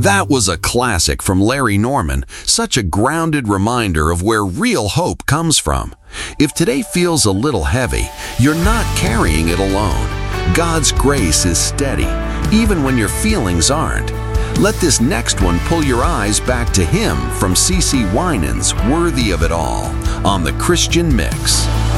That was a classic from Larry Norman, such a grounded reminder of where real hope comes from. If today feels a little heavy, you're not carrying it alone. God's grace is steady, even when your feelings aren't. Let this next one pull your eyes back to Him from CeCe Winans' Worthy of It All on The Christian Mix.